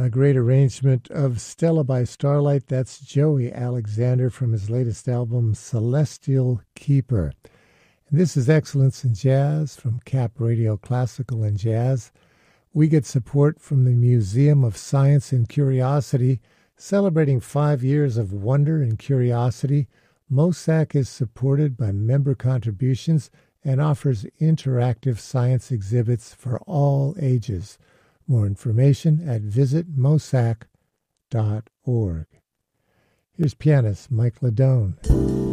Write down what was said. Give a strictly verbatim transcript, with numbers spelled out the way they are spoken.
A great arrangement of Stella by Starlight. That's Joey Alexander from his latest album, Celestial Keeper. And this is Excellence in Jazz from Cap Radio Classical and Jazz. We get support from the Museum of Science and Curiosity, celebrating five years of wonder and curiosity. MOSAC is supported by member contributions and offers interactive science exhibits for all ages. More information at visit mosac dot org. Here's pianist Mike Ladone.